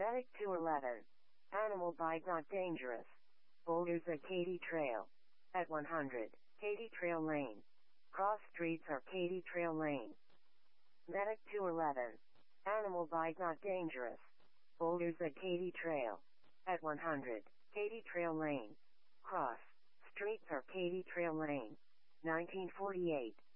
Medic 211. Animal bite not dangerous. Boulders at Katy Trail. At 100, Katy Trail Lane. Cross streets are Katy Trail Lane. Medic 211. Animal bite not dangerous. Boulders at Katy Trail. At 100, Katy Trail Lane. Cross streets are Katy Trail Lane. 1948.